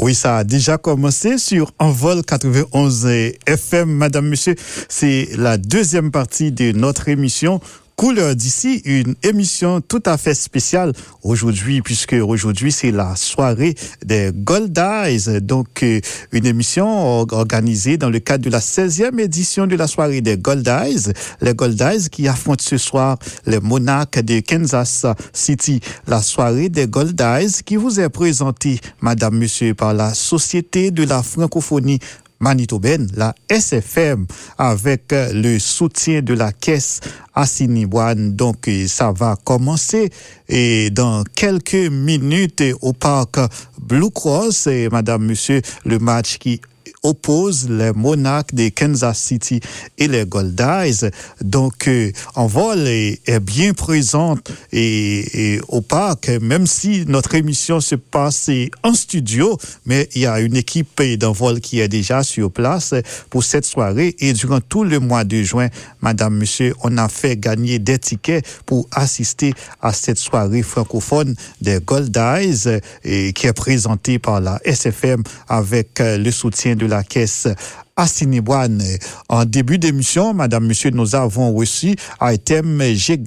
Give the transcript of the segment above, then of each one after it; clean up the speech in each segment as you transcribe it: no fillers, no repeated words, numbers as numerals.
Oui, ça a déjà commencé sur Envol 91 FM. Madame, monsieur, c'est la deuxième partie de notre émission Couleur d'ici, une émission tout à fait spéciale aujourd'hui, puisque aujourd'hui c'est la soirée des Gold Eyes, donc une émission organisée dans le cadre de la 16e édition de la soirée des Gold Eyes. Les Gold Eyes qui affrontent ce soir les Monarchs de Kansas City. La soirée des Gold Eyes qui vous est présentée, madame, monsieur, par la Société de la francophonie manitobaine, la SFM, avec le soutien de la caisse Assiniboine. Donc, ça va commencer et dans quelques minutes au parc Blue Cross. Et madame, monsieur, le match qui oppose les Monarchs de Kansas City et les Gold Eyes. Donc, Envol est bien présente et au parc, même si notre émission se passe en studio, mais il y a une équipe d'Envol qui est déjà sur place pour cette soirée. Et durant tout le mois de juin, madame, monsieur, on a fait gagner des tickets pour assister à cette soirée francophone des Gold Eyes qui est présentée par la SFM avec le soutien de la caisse Assiniboine. En début d'émission, madame, monsieur, nous avons reçu Item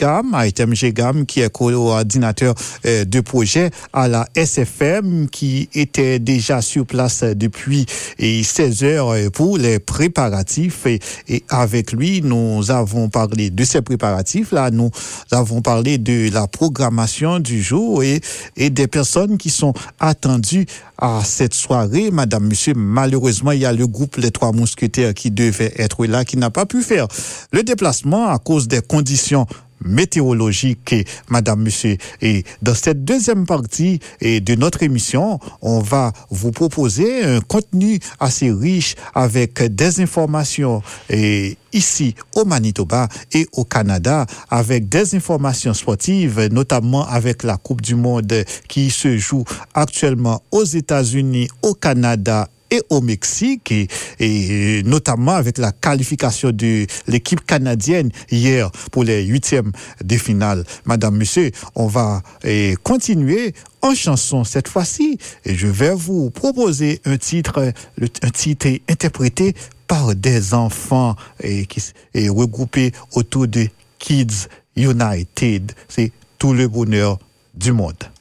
Gegam qui est coordinateur de projet à la SFM, qui était déjà sur place depuis 16 heures pour les préparatifs. Et avec lui, nous avons parlé de ces préparatifs-là. Nous avons parlé de la programmation du jour et des personnes qui sont attendues à cette soirée. Madame, monsieur, malheureusement, il y a le groupe Les Trois Mousquetaires qui devait être là, qui n'a pas pu faire le déplacement à cause des conditions météorologiques, madame, monsieur. Et dans cette deuxième partie de notre émission, on va vous proposer un contenu assez riche avec des informations ici au Manitoba et au Canada, avec des informations sportives, notamment avec la Coupe du Monde qui se joue actuellement aux États-Unis, au Canada et au Mexique, et notamment avec la qualification de l'équipe canadienne hier pour les 8e de finale. Madame, monsieur, on va continuer en chanson cette fois-ci, et je vais vous proposer un titre interprété par des enfants qui est regroupé autour de Kids United. C'est tout le bonheur du monde.